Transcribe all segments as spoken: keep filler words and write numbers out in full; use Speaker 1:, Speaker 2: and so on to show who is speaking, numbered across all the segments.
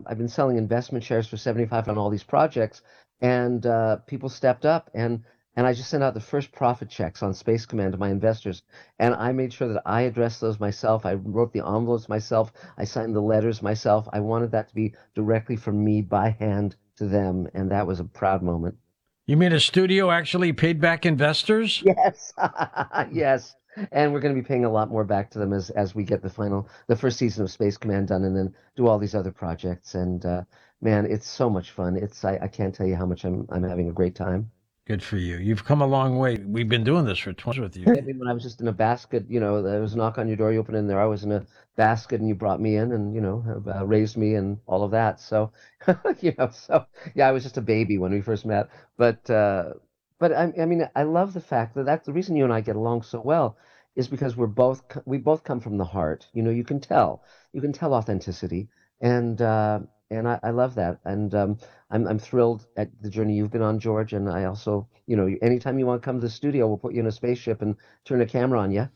Speaker 1: I've been selling investment shares for seventy-five on all these projects, and uh, people stepped up, and and I just sent out the first profit checks on Space Command to my investors, and I made sure that I addressed those myself. I wrote the envelopes myself. I signed the letters myself. I wanted that to be directly from me by hand to them, and that was a proud moment.
Speaker 2: You mean a studio actually paid back investors?
Speaker 1: Yes, yes. And we're going to be paying a lot more back to them as as we get the final, the first season of Space Command done, and then do all these other projects. And uh, man, it's so much fun. It's I, I can't tell you how much I'm I'm having a great time.
Speaker 2: Good for you. You've come a long way. We've been doing this for twenty years with you.
Speaker 1: I mean, when I was just in a basket, you know, there was a knock on your door, you open in there, I was in a basket, and you brought me in, and you know, uh, raised me, and all of that. So, you know, so yeah, I was just a baby when we first met. But uh, but I, I mean, I love the fact that that's the reason you and I get along so well, is because we're both co- we both come from the heart. You know, you can tell, you can tell authenticity, and uh, and I, I love that, and um, I'm I'm thrilled at the journey you've been on, George, and I also, you know, anytime you want to come to the studio, we'll put you in a spaceship and turn a camera on you.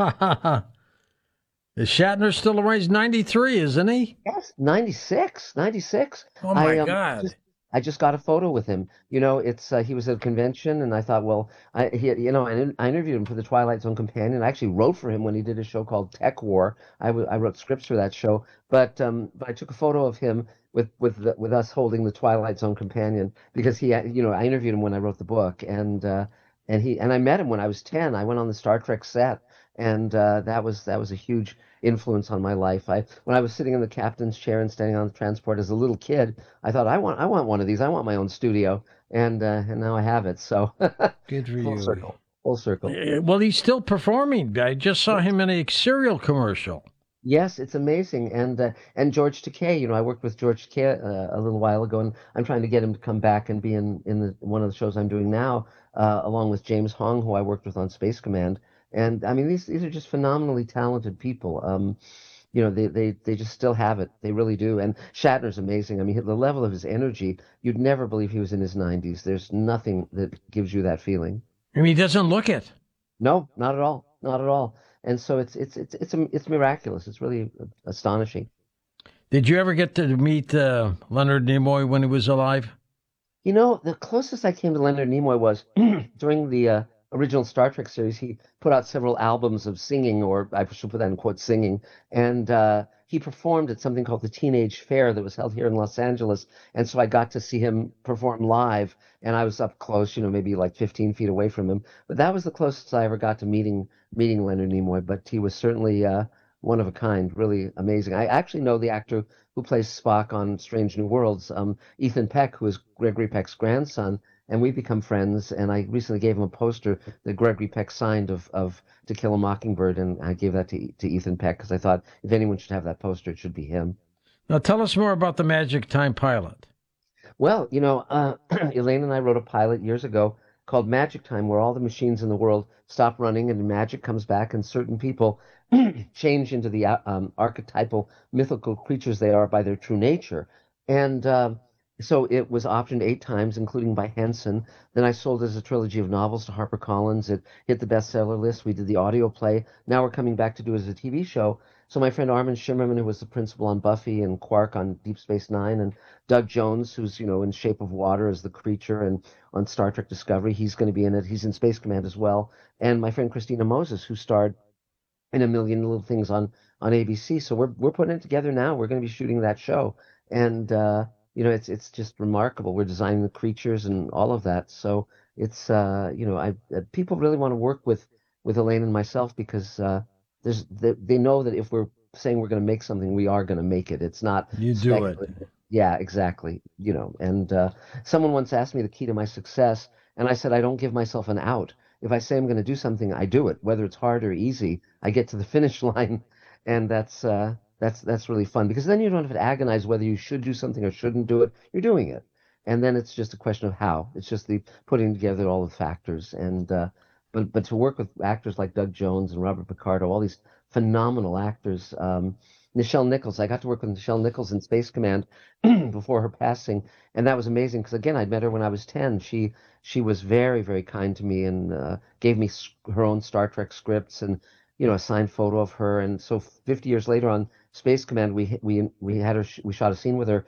Speaker 2: Is Shatner still around? He's ninety-three, isn't he?
Speaker 1: Yes, ninety-six, ninety-six.
Speaker 2: Oh my
Speaker 1: I um
Speaker 2: God.
Speaker 1: just I just got a photo with him. You know, it's uh, he was at a convention, and I thought, well, I he you know, I, I interviewed him for the Twilight Zone Companion. I actually wrote for him when he did a show called Tech War. I w I wrote scripts for that show, but um but I took a photo of him with with the, with us holding the Twilight Zone Companion because he had, you know, I interviewed him when I wrote the book, and uh and he and I met him when I was ten. I went on the Star Trek set, and uh that was that was a huge influence on my life. I when I was sitting in the captain's chair and standing on the transport as a little kid, I thought I want I want one of these. I want my own studio, and uh, and now I have it. So
Speaker 2: Good for
Speaker 1: full
Speaker 2: you.
Speaker 1: circle, full circle.
Speaker 2: Eh, Well, he's still performing. I just saw
Speaker 1: Yes,
Speaker 2: him in a cereal commercial.
Speaker 1: yes, it's amazing. And uh, and George Takei, you know, I worked with George Takei uh, a little while ago, and I'm trying to get him to come back and be in in the, one of the shows I'm doing now, uh, along with James Hong, who I worked with on Space Command. And I mean, these these are just phenomenally talented people. Um, you know, they they they just still have it. They really do. And Shatner's amazing. I mean, the level of his energy, you'd never believe he was in his nineties. There's nothing that gives you that feeling.
Speaker 2: I mean, he doesn't look it.
Speaker 1: No, not at all. Not at all. And so it's it's it's it's it's miraculous. It's really astonishing.
Speaker 2: Did you ever get to meet uh, Leonard Nimoy when he was alive?
Speaker 1: You know, the closest I came to Leonard Nimoy was during the uh, original Star Trek series. He put out several albums of singing, or I should put that in quotes, singing. And uh, he performed at something called the Teenage Fair that was held here in Los Angeles. And so I got to see him perform live, and I was up close, you know, maybe like fifteen feet away from him. But that was the closest I ever got to meeting meeting Leonard Nimoy. But he was certainly uh, one of a kind, really amazing. I actually know the actor who plays Spock on Strange New Worlds. Um, Ethan Peck, who is Gregory Peck's grandson, and we've become friends. And I recently gave him a poster that Gregory Peck signed of of To Kill a Mockingbird, and I gave that to to Ethan Peck because I thought if anyone should have that poster, it should be him.
Speaker 2: Now, tell us more about the Magic Time pilot.
Speaker 1: Well, you know, uh, Elaine and I wrote a pilot years ago called Magic Time, where all the machines in the world stop running and magic comes back, and certain people change into the uh, um, archetypal mythical creatures they are by their true nature. And uh, so it was optioned eight times, including by Henson. Then I sold it as a trilogy of novels to HarperCollins. It hit the bestseller list. We did the audio play. Now we're coming back to do it as a T V show. So my friend Armin Shimmerman, who was the principal on Buffy and Quark on Deep Space Nine, and Doug Jones, who's, you know, in Shape of Water as the creature and on Star Trek Discovery, he's going to be in it. He's in Space Command as well. And my friend Christina Moses, who starred in a million little things on on A B C. So we're we're putting it together now. We're going to be shooting that show, and uh, you know, it's it's just remarkable. We're designing the creatures and all of that. So it's uh, you know, I uh, people really want to work with with Elaine and myself because uh, there's they, they know that if we're saying we're going to make something, we are going to make it. It's not
Speaker 2: You do it.
Speaker 1: speculative. Yeah, exactly. You know, and uh, someone once asked me the key to my success, and I said I don't give myself an out. If I say I'm going to do something, I do it, whether it's hard or easy. I get to the finish line, and that's uh, that's that's really fun because then you don't have to agonize whether you should do something or shouldn't do it. You're doing it, and then it's just a question of how. It's just the putting together all the factors, and uh, but but to work with actors like Doug Jones and Robert Picardo, all these phenomenal actors. Um, Nichelle Nichols, I got to work with Nichelle Nichols in Space Command before her passing, and that was amazing because again, I'd met her when I was ten. She she was very, very kind to me and uh, gave me s- her own Star Trek scripts and, you know, a signed photo of her. And so fifty years later on Space Command, we we we had her, we shot a scene with her